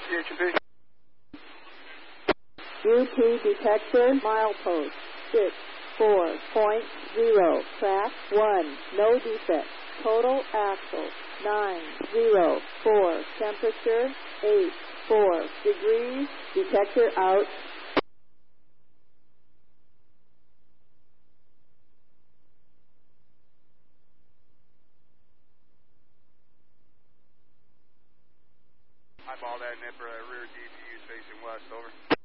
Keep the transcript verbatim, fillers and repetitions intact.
C H and P. U P detector, milepost six four point zero, track one, no defect. Total axle nine zero four, temperature eight four degrees, detector out. Eyeball that nipper at rear D P U facing west, over.